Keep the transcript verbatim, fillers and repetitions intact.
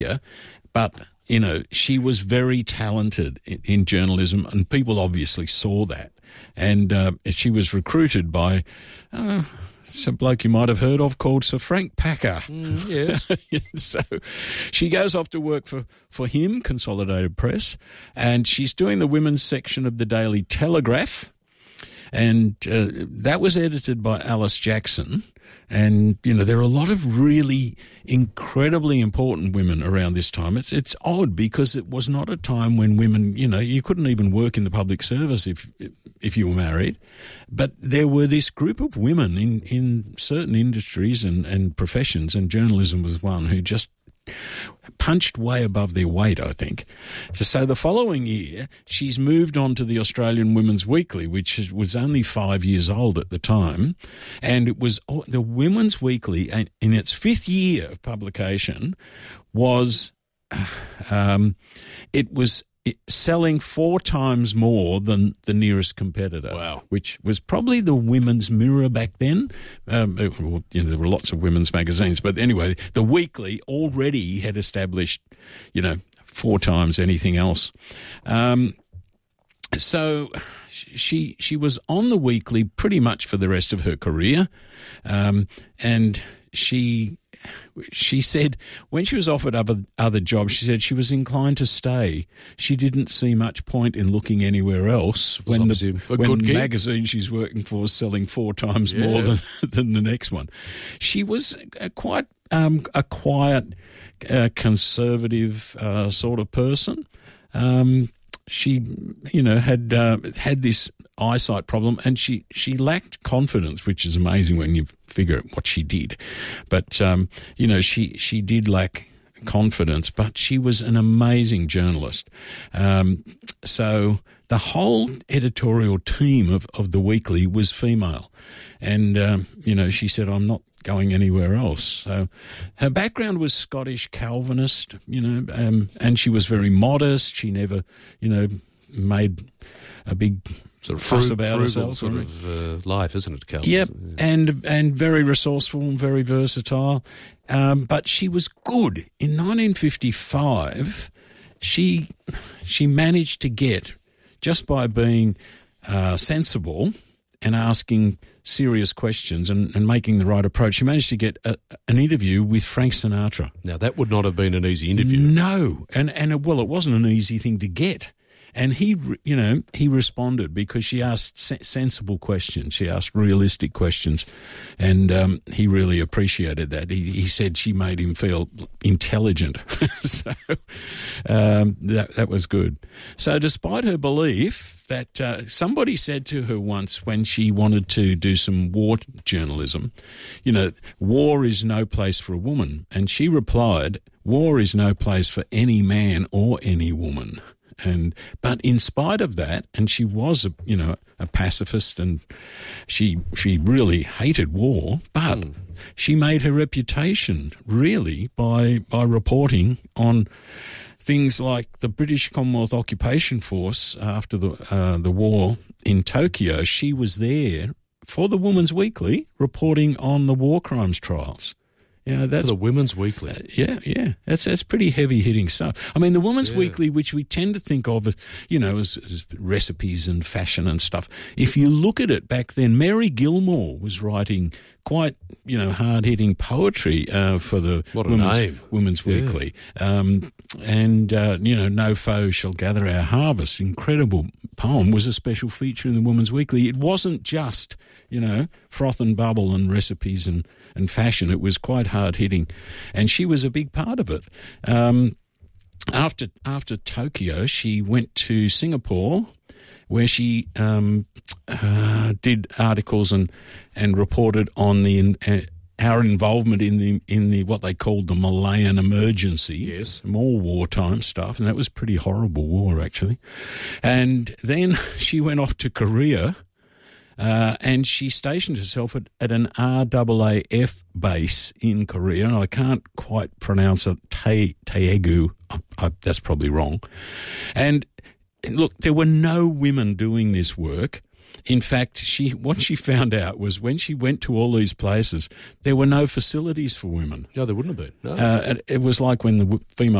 Yeah, but, you know, she was very talented in, in journalism, and people obviously saw that. And uh, she was recruited by uh, some bloke you might have heard of called Sir Frank Packer. Mm, yes. So she goes off to work for, for him, Consolidated Press, and she's doing the women's section of the Daily Telegraph. And uh, that was edited by Alice Jackson. And, you know, there are a lot of really incredibly important women around this time. It's it's odd because it was not a time when women, you know, you couldn't even work in the public service if if you were married. But there were this group of women in, in certain industries and, and professions, and journalism was one, who just punched way above their weight, I think. So, so the following year, she's moved on to the Australian Women's Weekly, which was only five years old at the time. And it was the Women's Weekly, in its fifth year of publication, was um, it was selling four times more than the nearest competitor. Wow. Which was probably the Women's Mirror back then. Um, you know, there were lots of women's magazines, but anyway, the Weekly already had established, you know, four times anything else. Um, so she she was on the Weekly pretty much for the rest of her career, um, and she. She said when she was offered other, other jobs, she said she was inclined to stay. She didn't see much point in looking anywhere else when the when the magazine she's working for is selling four times yeah. more than, than the next one. She was a quite um, a quiet, uh, conservative uh, sort of person. Um, she, you know, had uh, had this eyesight problem, and she, she lacked confidence, which is amazing when you figure out what she did. But, um, you know, she, she did lack confidence, but she was an amazing journalist. Um, so the whole editorial team of, of the Weekly was female. And, um, you know, she said, I'm not going anywhere else. So her background was Scottish Calvinist, you know, um, and she was very modest. She never, you know, made a big sort of fuss frug- about herself. Sort of uh, life, isn't it, Calvin? Yep, yeah. and and very resourceful and very versatile. Um, but she was good. In nineteen fifty-five, she she managed to get, just by being uh, sensible and asking serious questions and, and making the right approach, she managed to get a, an interview with Frank Sinatra. Now, that would not have been an easy interview. No, and, and well, it wasn't an easy thing to get. And he, you know, he responded because she asked se- sensible questions. She asked realistic questions, and um, he really appreciated that. He, he said she made him feel intelligent. so um, that that was good. So despite her belief that uh, somebody said to her once when she wanted to do some war journalism, you know, war is no place for a woman. And she replied, war is no place for any man or any woman. And but in spite of that, and she was a, you know, a pacifist, and she she really hated war, but mm. she made her reputation really by by reporting on things like the British Commonwealth Occupation Force after the uh, the war in Tokyo. She was there for the Women's Weekly reporting on the war crimes trials. You know, that's for the Women's Weekly. Uh, yeah, yeah. That's that's pretty heavy-hitting stuff. I mean, the Women's yeah. Weekly, which we tend to think of as, you know, as, as recipes and fashion and stuff, if you look at it back then, Mary Gilmore was writing quite, you know, hard-hitting poetry uh, for the what a Women's, name. Women's Yeah. Weekly. Um, and, uh, you know, No Foe Shall Gather Our Harvest, incredible poem, was a special feature in the Women's Weekly. It wasn't just, you know, froth and bubble and recipes and, and fashion. It was quite hard-hitting, and she was a big part of it. Um, after after Tokyo, she went to Singapore, where she um, uh, did articles and and reported on the uh, our involvement in the in the what they called the Malayan emergency. Yes, more wartime stuff, and that was pretty horrible war actually. And then she went off to Korea. Uh, and she stationed herself at, at an R A A F base in Korea, and I can't quite pronounce it, Tae, Taegu, I, I, that's probably wrong. And look, there were no women doing this work, In fact, she what she found out was when she went to all these places, there were no facilities for women. No, there wouldn't have been. No. Uh, it, it was like when the w- female